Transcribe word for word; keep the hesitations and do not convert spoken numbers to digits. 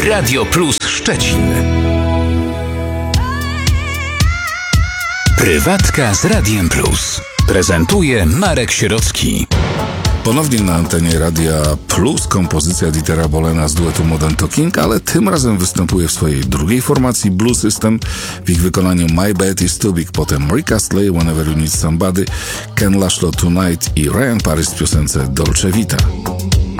Radio Plus Szczecin. Prywatka z Radiem Plus. Prezentuje Marek Sierocki. Ponownie na antenie Radia Plus kompozycja Dietera Bohlena z duetu Modern Talking, ale tym razem występuje w swojej drugiej formacji Blue System w ich wykonaniu My Bed Is Too Big, potem Rick Astley, Whenever You Need Somebody, Ken Laszlo Tonight i Ryan Paris w piosence Dolce Vita.